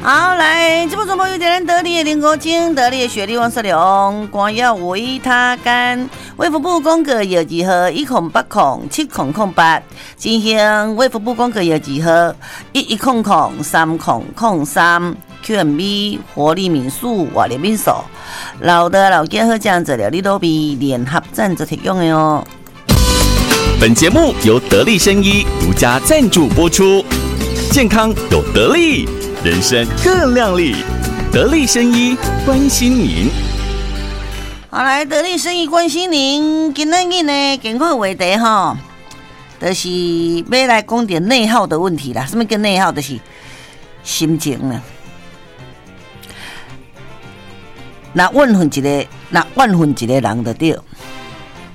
好，来，这部中朋友点得力的林国清，得力的雪莉王世良，光耀维他干，卫福部公告药剂号108070008，进行卫福部公告药剂号11003003。QMB 活力民宿活力民宿，老的老健好酱治疗你都比联合赞助提供的哦。 本节目由得力生医独家赞助播出，健康有得力，人生更亮丽。得力生医关心您。 好，来得力生医关心您。今天呢，健康话题哈，就是要来讲点内耗的问题啦。什么叫内耗？就是心情呢。那万分一个人就对，